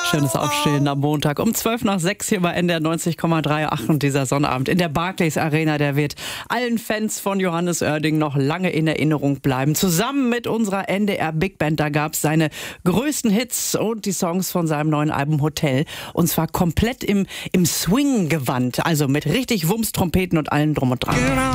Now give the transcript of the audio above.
Schönes Aufstehen am Montag um 5:12 hier bei NDR 90,38 und dieser Sonnabend in der Barclays Arena, der wird allen Fans von Johannes Oerding noch lange in Erinnerung bleiben. Zusammen mit unserer NDR Big Band, da gab es seine größten Hits und die Songs von seinem neuen Album Hotel. Und zwar komplett im Swing-Gewand, also mit richtig Wumms, Trompeten und allem drum und dran.